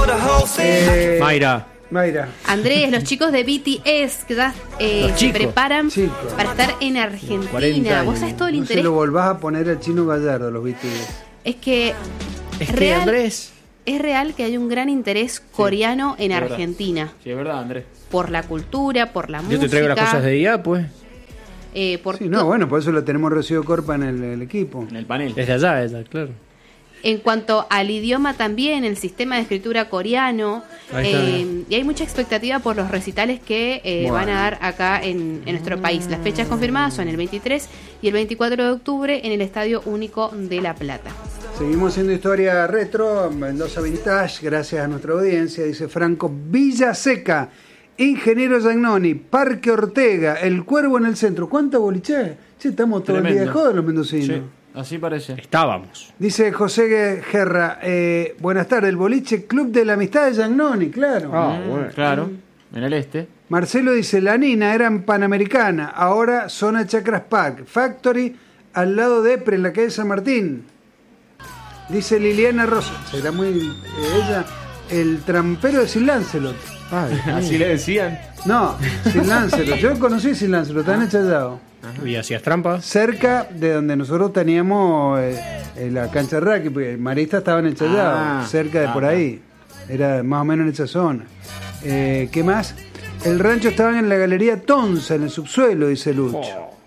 Mayra. Andrés, los chicos de BTS que ya se preparan para estar en Argentina. ¿Vos sabés todo el interés? No se lo volvás a poner al Chino Gallardo, los BTS. Es que Andrés, es real que hay un gran interés coreano en Argentina. Sí, es verdad, Andrés. Por la cultura, por la música. Yo te traigo las cosas de IA, pues. Por eso lo tenemos Rocío Corpa en el equipo. En el panel. Desde allá, claro. En cuanto al idioma también, el sistema de escritura coreano, y hay mucha expectativa por los recitales que van a dar acá en nuestro país. Las fechas confirmadas son el 23 y el 24 de octubre en el Estadio Único de La Plata. Seguimos haciendo historia retro, Mendoza Vintage, gracias a nuestra audiencia, dice Franco Villaseca, Ingeniero Giannoni, Parque Ortega, El Cuervo en el centro. ¿Cuánto boliche? Sí, estamos todo el día de joda los mendocinos. Sí. Así parece. Estábamos. Dice José Guerra, buenas tardes, el boliche Club de la Amistad de Giannoni, claro. Bueno. Claro, en el este. Marcelo dice, la Nina era en Panamericana, ahora zona Chacras Pack, Factory, al lado de EPRE, en la calle San Martín. Dice Liliana Rosa, será muy ella, el trampero de Sin Lancelot. Así le decían. No, Sin Lancelot, yo conocí Sin Lancelot, están en Chayao. ¿Y hacías trampas? Cerca de donde nosotros teníamos la cancha de rugby, porque Marista estaba en el Chayao, cerca de por ahí. Era más o menos en esa zona. ¿Qué más? El rancho estaba en la galería Tonza, en el subsuelo, dice Lucho.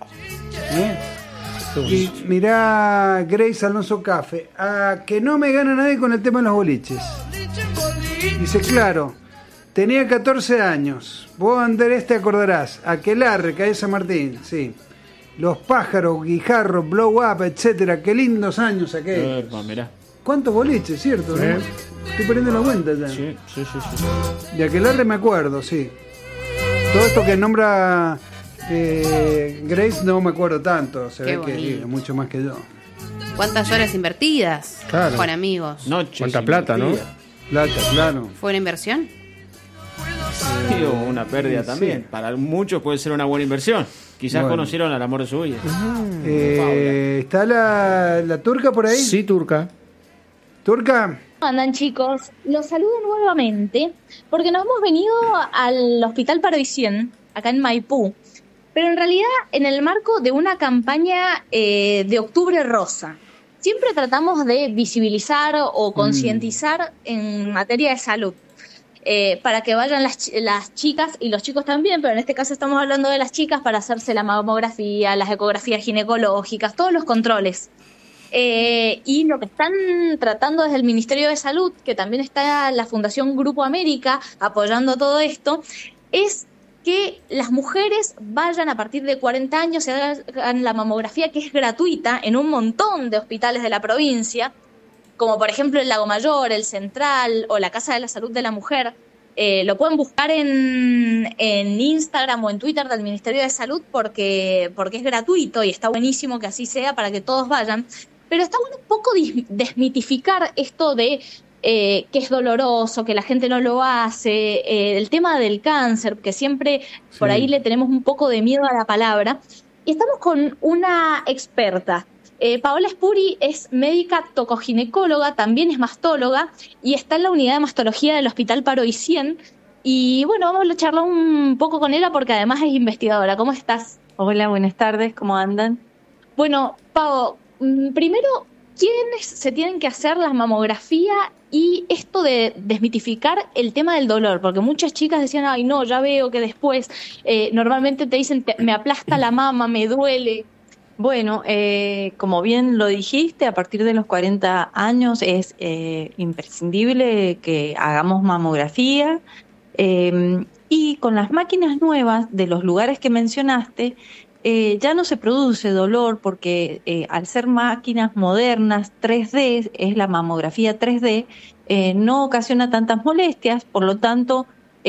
Y mirá Grace Alonso Café, a que no me gana nadie con el tema de los boliches. Dice, claro, tenía 14 años. Vos, Andrés, te acordarás. Aquelarre, calle San Martín, sí. Los Pájaros, Guijarros, Blow Up, etcétera. Qué lindos años aquellos. Mirá. ¿Cuántos boliches, cierto? ¿No? Estoy perdiendo la cuenta ya. Sí. De Aquelarre me acuerdo, sí. Todo esto que nombra Grace no me acuerdo tanto. Se ve que mucho más que yo. ¿Cuántas horas invertidas con amigos? ¿Cuánta plata, no? Plata, claro. ¿Fue una inversión? Sí, o una pérdida también. Para muchos puede ser una buena inversión. Quizás conocieron al amor de su vida. ¿Está la turca por ahí? Sí, turca. ¿Turca? ¿Cómo andan, chicos? Los saludo nuevamente porque nos hemos venido al Hospital Paroicien, acá en Maipú, pero en realidad en el marco de una campaña de Octubre Rosa. Siempre tratamos de visibilizar o concientizar en materia de salud. Para que vayan las chicas y los chicos también, pero en este caso estamos hablando de las chicas para hacerse la mamografía, las ecografías ginecológicas, todos los controles. Y lo que están tratando desde el Ministerio de Salud, que también está la Fundación Grupo América apoyando todo esto, es que las mujeres vayan a partir de 40 años, se hagan la mamografía, que es gratuita en un montón de hospitales de la provincia, como por ejemplo el Lago Mayor, el Central o la Casa de la Salud de la Mujer. Lo pueden buscar en Instagram o en Twitter del Ministerio de Salud porque es gratuito y está buenísimo que así sea para que todos vayan. Pero está bueno un poco desmitificar esto de que es doloroso, que la gente no lo hace, el tema del cáncer, que siempre por ahí le tenemos un poco de miedo a la palabra. Y estamos con una experta. Paola Spuri es médica tocoginecóloga, también es mastóloga y está en la unidad de mastología del Hospital Paroicien. Y bueno, vamos a charlar un poco con ella porque además es investigadora. ¿Cómo estás? Hola, buenas tardes, ¿cómo andan? Bueno, Pao, primero, ¿quiénes se tienen que hacer la mamografía y esto de desmitificar el tema del dolor? Porque muchas chicas decían, ay no, ya veo que después normalmente te dicen, me aplasta la mama, me duele. Bueno, como bien lo dijiste, a partir de los 40 años es imprescindible que hagamos mamografía y con las máquinas nuevas de los lugares que mencionaste, ya no se produce dolor porque al ser máquinas modernas 3D, es la mamografía 3D, no ocasiona tantas molestias, por lo tanto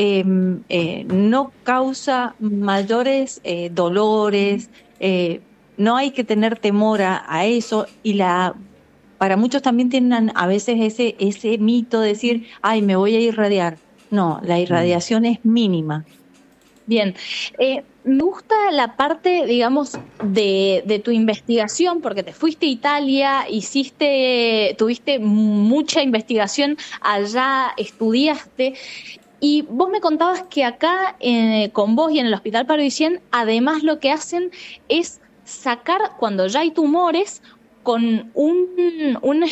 no causa mayores dolores, no hay que tener temor a eso y para muchos también tienen a veces ese mito de decir, ay, me voy a irradiar. No, la irradiación es mínima. Bien, me gusta la parte, digamos, de tu investigación, porque te fuiste a Italia, tuviste mucha investigación allá, estudiaste, y vos me contabas que acá con vos y en el Hospital Parisien, además lo que hacen es sacar, cuando ya hay tumores, con un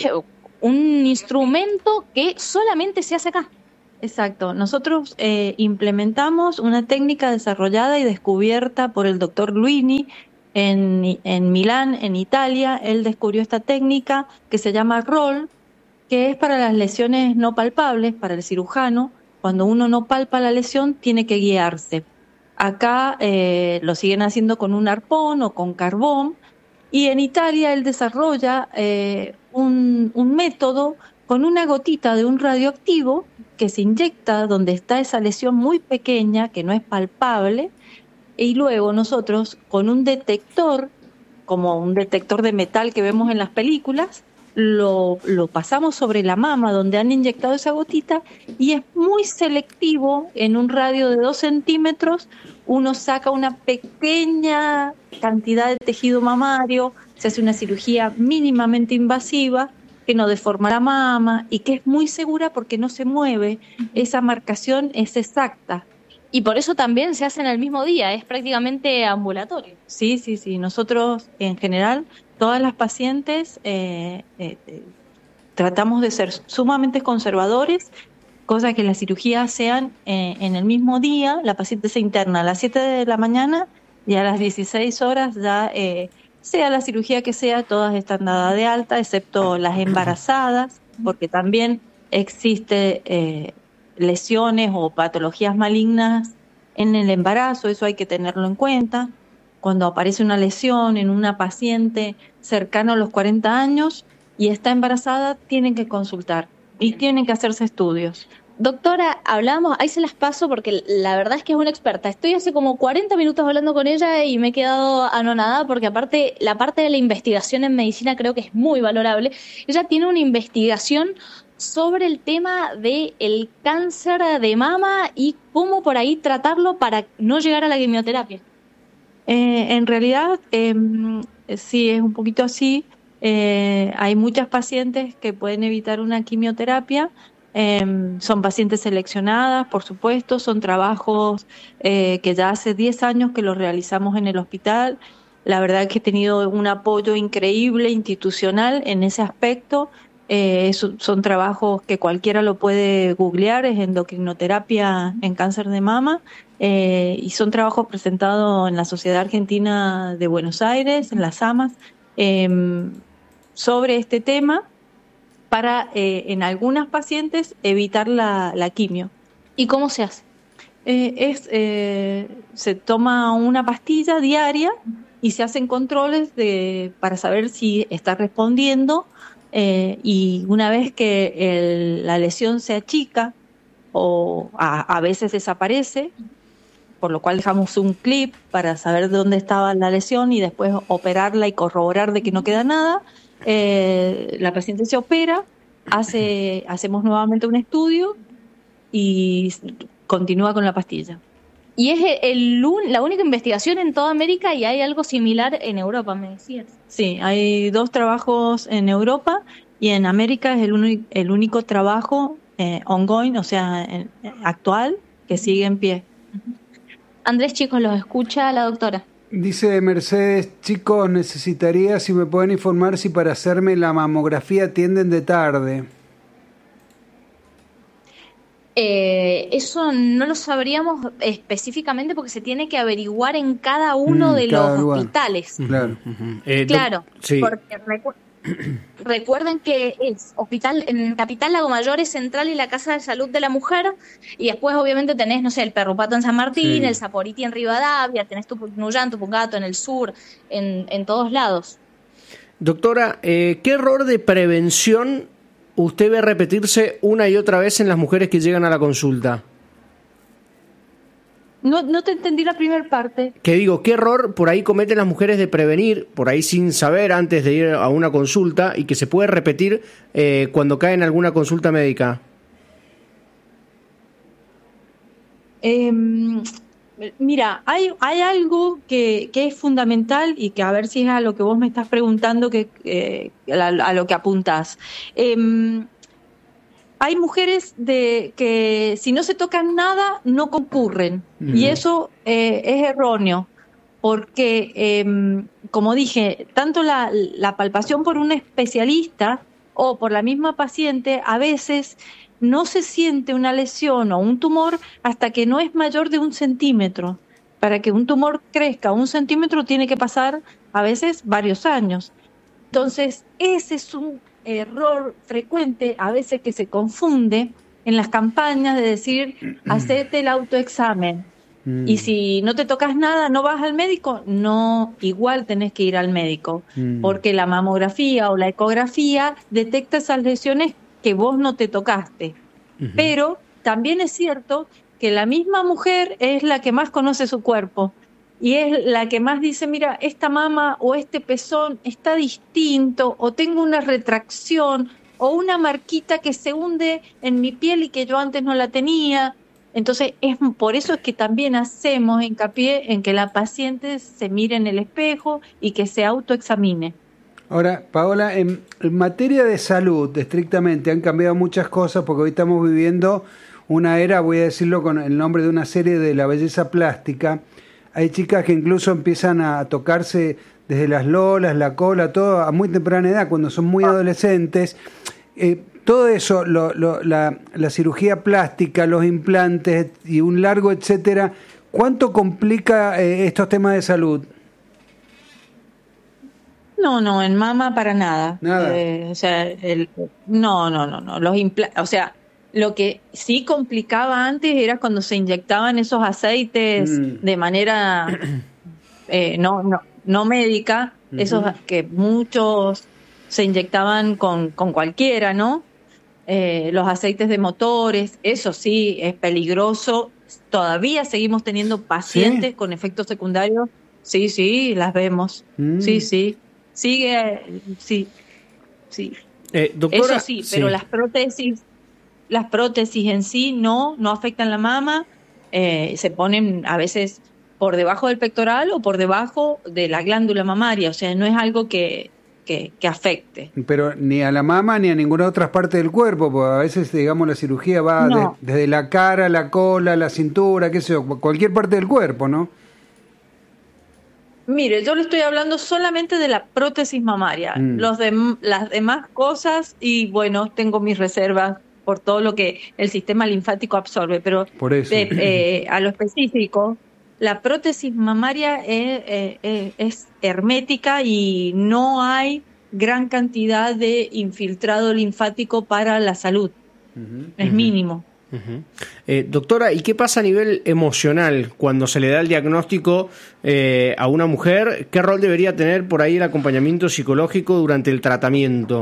instrumento que solamente se hace acá. Exacto. Nosotros implementamos una técnica desarrollada y descubierta por el doctor Luini en Milán, en Italia. Él descubrió esta técnica que se llama ROLL, que es para las lesiones no palpables, para el cirujano. Cuando uno no palpa la lesión, tiene que guiarse. Acá lo siguen haciendo con un arpón o con carbón. Y en Italia él desarrolla un método con una gotita de un radioactivo que se inyecta donde está esa lesión muy pequeña, que no es palpable, y luego nosotros con un detector, como un detector de metal que vemos en las películas, lo pasamos sobre la mama donde han inyectado esa gotita y es muy selectivo. En un radio de 2 centímetros uno saca una pequeña cantidad de tejido mamario, se hace una cirugía mínimamente invasiva que no deforma la mama y que es muy segura porque no se mueve. Esa marcación es exacta. Y por eso también se hace en el mismo día, es prácticamente ambulatorio. Sí. Nosotros, en general, todas las pacientes tratamos de ser sumamente conservadores, cosa que las cirugías sean en el mismo día. La paciente se interna a las 7 de la mañana y a las 16 horas ya... sea la cirugía que sea, todas están dadas de alta, excepto las embarazadas, porque también existe lesiones o patologías malignas en el embarazo, eso hay que tenerlo en cuenta. Cuando aparece una lesión en una paciente cercana a los 40 años y está embarazada, tienen que consultar y tienen que hacerse estudios. Doctora, hablamos, ahí se las paso porque la verdad es que es una experta. Estoy hace como 40 minutos hablando con ella y me he quedado anonadada porque aparte la parte de la investigación en medicina creo que es muy valorable. Ella tiene una investigación sobre el tema del cáncer de mama y cómo por ahí tratarlo para no llegar a la quimioterapia. En realidad, sí, es un poquito así. Hay muchas pacientes que pueden evitar una quimioterapia. Son pacientes seleccionadas, por supuesto, son trabajos que ya hace 10 años que los realizamos en el hospital. La verdad es que he tenido un apoyo increíble institucional en ese aspecto. Son trabajos que cualquiera lo puede googlear, es endocrinoterapia en cáncer de mama, y son trabajos presentados en la Sociedad Argentina de Buenos Aires, en las AMAS, sobre este tema, para en algunas pacientes evitar la quimio. ¿Y cómo se hace? Se toma una pastilla diaria y se hacen controles para saber si está respondiendo, y una vez que la lesión se achica o a veces desaparece, por lo cual dejamos un clip para saber dónde estaba la lesión y después operarla y corroborar de que no queda nada. La paciente se opera, hacemos nuevamente un estudio y continúa con la pastilla. Y es la única investigación en toda América y hay algo similar en Europa, me decías. Sí, hay 2 trabajos en Europa y en América es el único trabajo ongoing, o sea, actual, que sigue en pie. Andrés, chicos, los escucha la doctora. Dice Mercedes, chicos, necesitaría si me pueden informar si para hacerme la mamografía atienden de tarde. Eso no lo sabríamos específicamente porque se tiene que averiguar en cada uno de los hospitales. Claro. Claro, sí. Porque recuerden que es hospital en Capital, Lago Mayor es central y la Casa de Salud de la Mujer, y después obviamente tenés, no sé, el Perrupato en San Martín, el Saporiti en Rivadavia, tenés Tupunuyán, Tupungato en el sur, en todos lados. Doctora, ¿qué error de prevención usted ve repetirse una y otra vez en las mujeres que llegan a la consulta? No te entendí la primera parte. Que digo, ¿qué error por ahí cometen las mujeres de prevenir, por ahí sin saber antes de ir a una consulta y que se puede repetir cuando cae en alguna consulta médica? Mira, hay algo que es fundamental y que a ver si es a lo que vos me estás preguntando, a lo que apuntás. Hay mujeres que si no se tocan nada, no concurren. Y eso es erróneo, porque, como dije, tanto la palpación por un especialista o por la misma paciente, a veces no se siente una lesión o un tumor hasta que no es mayor de 1 centímetro. Para que un tumor crezca 1 centímetro tiene que pasar a veces varios años. Entonces, ese es un error frecuente, a veces que se confunde en las campañas de decir, hacete el autoexamen. Y si no te tocas nada, ¿no vas al médico? No, igual tenés que ir al médico, porque la mamografía o la ecografía detecta esas lesiones que vos no te tocaste. Pero también es cierto que la misma mujer es la que más conoce su cuerpo y es la que más dice, mira, esta mama o este pezón está distinto, o tengo una retracción o una marquita que se hunde en mi piel y que yo antes no la tenía. Entonces, por eso es que también hacemos hincapié en que la paciente se mire en el espejo y que se autoexamine. Ahora, Paola, en materia de salud, estrictamente, han cambiado muchas cosas porque hoy estamos viviendo una era, voy a decirlo con el nombre de una serie de la belleza plástica. Hay chicas que incluso empiezan a tocarse desde las lolas, la cola, todo a muy temprana edad, cuando son muy adolescentes. Todo eso, la cirugía plástica, los implantes y un largo etcétera, ¿cuánto complica estos temas de salud? No, en mama para nada. Nada. No. O sea, lo que sí complicaba antes era cuando se inyectaban esos aceites de manera no médica, esos que muchos se inyectaban con cualquiera, ¿no? Los aceites de motores, eso sí es peligroso. Todavía seguimos teniendo pacientes con efectos secundarios. Sí, las vemos. Sí. Sigue, sí. Doctora, eso sí, pero las prótesis en sí no afectan la mama, se ponen a veces por debajo del pectoral o por debajo de la glándula mamaria, o sea, no es algo que afecte. Pero ni a la mama ni a ninguna otra parte del cuerpo, porque a veces, digamos, la cirugía va desde la cara, la cola, la cintura, qué sé yo, cualquier parte del cuerpo, ¿no? Mire, yo le estoy hablando solamente de la prótesis mamaria. Las demás cosas, y bueno, tengo mis reservas por todo lo que el sistema linfático absorbe, pero por eso. A lo específico, la prótesis mamaria es hermética y no hay gran cantidad de infiltrado linfático para la salud. Es mínimo. Doctora, ¿y qué pasa a nivel emocional cuando se le da el diagnóstico a una mujer? ¿Qué rol debería tener por ahí el acompañamiento psicológico durante el tratamiento?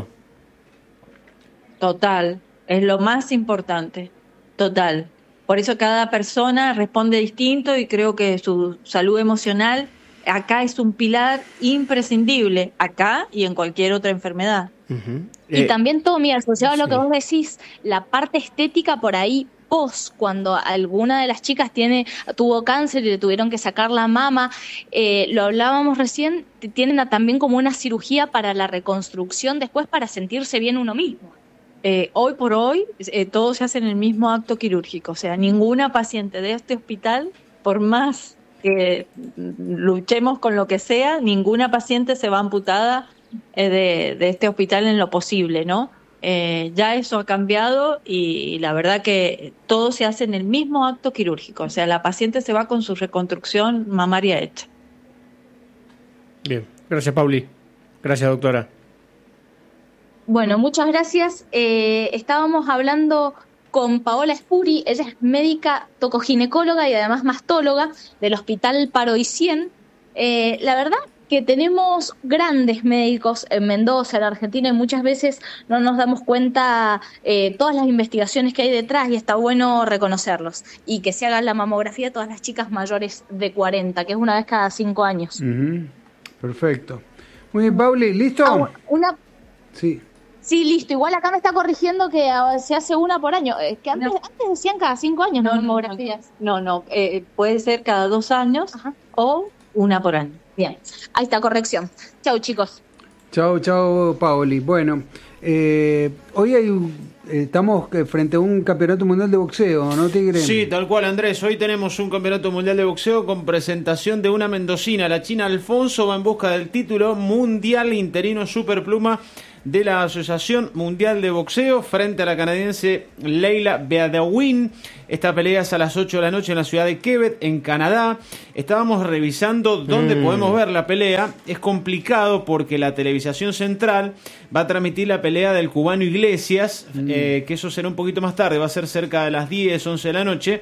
Total, es lo más importante, total. Por eso cada persona responde distinto y creo que su salud emocional acá es un pilar imprescindible, acá y en cualquier otra enfermedad. Y también, Tommy, asociado a lo que vos decís, la parte estética por ahí, cuando alguna de las chicas tuvo cáncer y le tuvieron que sacar la mama, lo hablábamos recién, tienen también como una cirugía para la reconstrucción después para sentirse bien uno mismo. Hoy por hoy, todo se hace en el mismo acto quirúrgico, o sea, ninguna paciente de este hospital, por más que luchemos con lo que sea, ninguna paciente se va amputada de este hospital en lo posible, ¿no? Ya eso ha cambiado y la verdad que todo se hace en el mismo acto quirúrgico, o sea, la paciente se va con su reconstrucción mamaria hecha. Bien, gracias Pauli, gracias doctora. Bueno, muchas gracias. Estábamos hablando con Paola Spuri, ella es médica tocoginecóloga y además mastóloga del Hospital Paroicien. La verdad que tenemos grandes médicos en Mendoza, en Argentina, y muchas veces no nos damos cuenta todas las investigaciones que hay detrás y está bueno reconocerlos. Y que se haga la mamografía a todas las chicas mayores de 40, que es una vez cada 5 años. Perfecto. Muy bien, Pauli, ¿listo? Sí. Sí, listo. Igual acá me está corrigiendo que se hace una por año. Que antes decían cada 5 años las mamografías. No, puede ser cada 2 años. Ajá. O una por año. Bien, ahí está, corrección. Chau, chicos. Chau, Paoli. Bueno, hoy estamos frente a un campeonato mundial de boxeo, ¿no, Tigre? Sí, tal cual, Andrés. Hoy tenemos un campeonato mundial de boxeo con presentación de una mendocina. La China Alfonso va en busca del título mundial interino superpluma de la Asociación Mundial de Boxeo frente a la canadiense Leila Beadawin. Esta pelea es a las 8 de la noche en la ciudad de Quebec, en Canadá. Estábamos revisando dónde podemos ver la pelea. Es complicado porque la televisación central va a transmitir la pelea del cubano Iglesias, que eso será un poquito más tarde, va a ser cerca de las 10, 11 de la noche.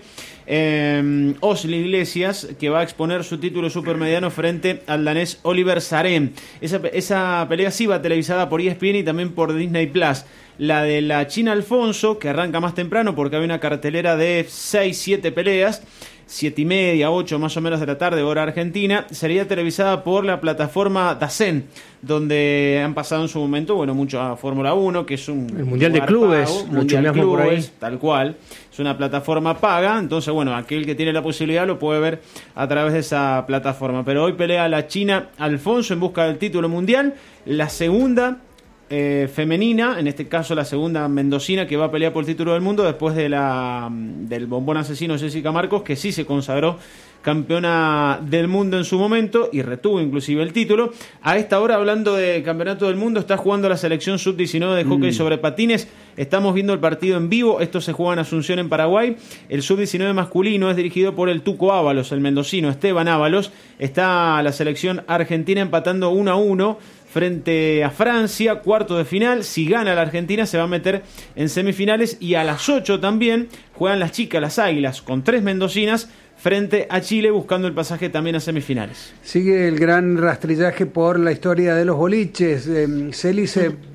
Osli Iglesias, que va a exponer su título supermediano frente al danés Oliver Sarem. Esa pelea sí va televisada por ESPN y también por Disney Plus. La de la China Alfonso, que arranca más temprano porque hay una cartelera de 6-7 peleas, 7:30, 8 más o menos de la tarde, hora argentina, sería televisada por la plataforma DAZN, donde han pasado en su momento, mucha Fórmula 1, que es el Mundial de Clubes, Mundial de Clubes, por ahí. Tal cual, es una plataforma paga, entonces aquel que tiene la posibilidad lo puede ver a través de esa plataforma. Pero hoy pelea la China Alfonso en busca del título mundial, la segunda femenina, en este caso la segunda mendocina que va a pelear por el título del mundo después de del bombón asesino Jessica Marcos, que sí se consagró campeona del mundo en su momento y retuvo inclusive el título. A esta hora, hablando de campeonato del mundo, está jugando la selección sub-19 de hockey sobre patines. Estamos viendo el partido en vivo. Esto se juega en Asunción, en Paraguay. El sub-19 masculino es dirigido por el Tuco Ábalos, el mendocino Esteban Ábalos. Está la selección argentina empatando 1-1 frente a Francia, cuarto de final. Si gana la Argentina se va a meter en semifinales, y a las 8 también juegan las chicas, las Águilas, con 3 mendocinas frente a Chile, buscando el pasaje también a semifinales. Sigue el gran rastrillaje por la historia de los boliches. Celi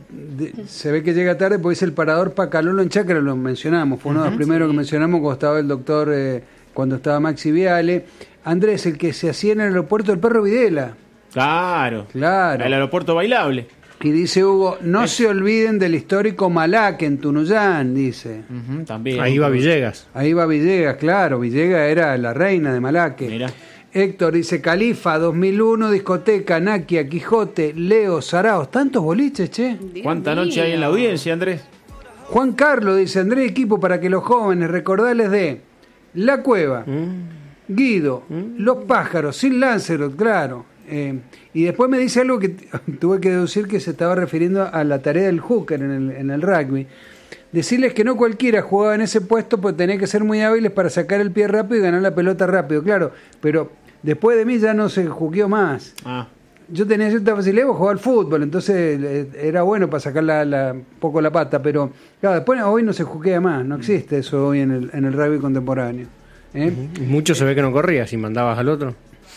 se ve que llega tarde porque es el parador Pacalolo en Chácara, lo mencionamos, fue uno de los primeros que mencionamos cuando estaba el doctor, cuando estaba Maxi Viale. Andrés, el que se hacía en el aeropuerto del Perro Videla. Claro. El aeropuerto bailable. Y dice Hugo, no se olviden del histórico Malaque en Tunuyán, dice. También. Ahí va Villegas. Ahí va Villegas, claro. Villegas era la reina de Malaque. Mira. Héctor dice, Califa, 2001, discoteca, Naquia, Quijote, Leo, Saraos. ¿Tantos boliches, che? ¿Cuánta noche hay en la audiencia, Andrés? Juan Carlos dice, Andrés, equipo para que los jóvenes recordarles de La Cueva, Guido, Los Pájaros, Sin Lancelot, claro. Y después me dice algo que tuve que deducir que se estaba refiriendo a la tarea del hooker en el rugby. Decirles que no cualquiera jugaba en ese puesto, porque tenía que ser muy hábiles para sacar el pie rápido y ganar la pelota rápido, claro. Pero después de mí ya no se jugueó más. Yo tenía cierta facilidad para jugar al fútbol, entonces era bueno para sacar un poco la pata, pero claro, después hoy no se juguea más, no existe eso hoy en el rugby contemporáneo. Y mucho se ve que no corría si mandabas al otro.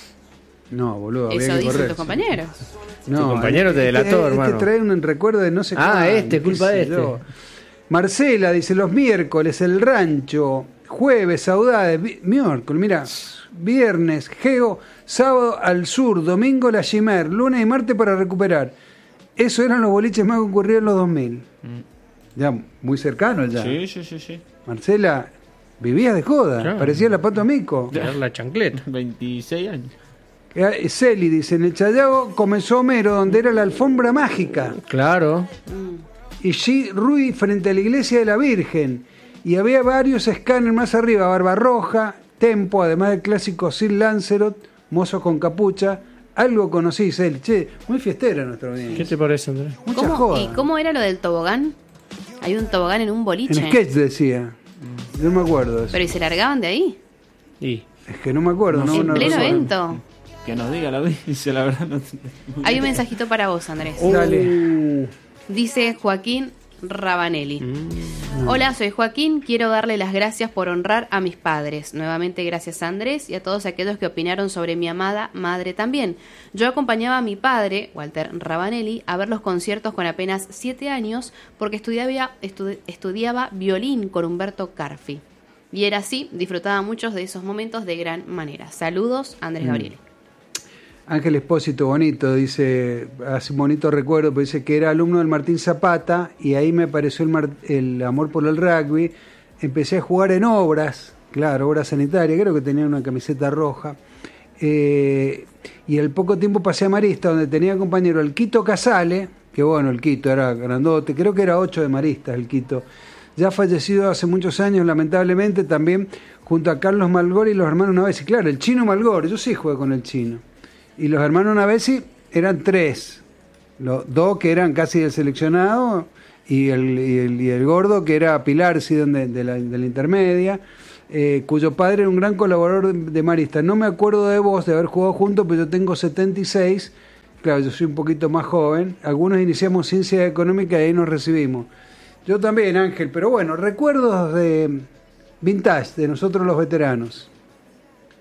No, boludo, había eso que dicen correr. tus compañeros. No, tu compañero te delató, hermano. Trae un recuerdo de no sé cuánto. Culpa de este. Marcela dice, los miércoles, el rancho, jueves, saudades, miércoles, mira, viernes, Geo, sábado al sur, domingo la Chimer, lunes y martes para recuperar. Esos eran los boliches más concurridos en los 2000. Ya, muy cercano ya. Sí. Marcela, vivías de joda, claro. Parecía la Pato Amico. La chancleta. 26 años. Celi dice, en el Challago comenzó Homero, donde era la alfombra mágica. Claro. Y G. Rui frente a la iglesia de la Virgen. Y había varios escáneres más arriba, Barbarroja, Tempo, además del clásico Sir Lancelot, Mozo con Capucha. Algo conocí, Celi. Che, muy fiestera nuestra audiencia. ¿Qué te parece, Andrés? Mucha joda. ¿Y cómo era lo del tobogán? Hay un tobogán en un boliche. En sketch decía. No me acuerdo de eso. Pero ¿y se largaban de ahí? Y Es que no me acuerdo. En no pleno recuerdo. evento. Que nos diga la audiencia, la verdad. Hay un mensajito para vos, Andrés. Dale. Dice Joaquín Rabanelli. Hola, soy Joaquín. Quiero darle las gracias por honrar a mis padres. Nuevamente gracias a Andrés y a todos aquellos que opinaron sobre mi amada madre también. Yo acompañaba a mi padre, Walter Rabanelli, a ver los conciertos con apenas 7 años porque estudiaba violín con Humberto Carfi. Y era así, disfrutaba muchos de esos momentos de gran manera. Saludos, Andrés Gabriel. Ángel Espósito Bonito dice, hace un bonito recuerdo, pero dice que era alumno del Martín Zapata y ahí me apareció el amor por el rugby. Empecé a jugar en obras, claro, obras sanitarias, creo que tenía una camiseta roja. Y al poco tiempo pasé a Marista, donde tenía compañero el Quito Casale, que bueno, el Quito era grandote, creo que era 8 de Maristas el Quito, ya fallecido hace muchos años lamentablemente, también junto a Carlos Malgori y los hermanos Navesi. Claro, el chino Malgori, yo sí jugué con el chino. Y los hermanos Navesi eran 3, los 2 que eran casi del seleccionado y el gordo que era Pilarsi de la intermedia. Cuyo padre era un gran colaborador de Marista. No me acuerdo de vos, de haber jugado juntos, pero yo tengo 76, claro, yo soy un poquito más joven. Algunos iniciamos ciencia económica y ahí nos recibimos. Yo también, Ángel, pero bueno, recuerdos de vintage, de nosotros los veteranos.